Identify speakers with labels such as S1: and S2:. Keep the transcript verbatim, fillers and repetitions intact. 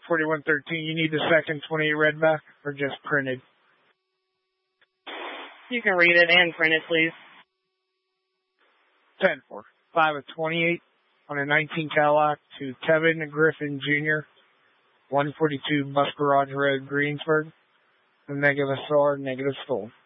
S1: forty-one thirteen, you need the second twenty-eight red back or just printed?
S2: You can read it and print it, please.
S1: ten four. five of twenty-eight on a nineteen Cadillac to Kevin Griffin Junior one forty-two Bus Garage Road, Greensburg. The negative star, negative soul.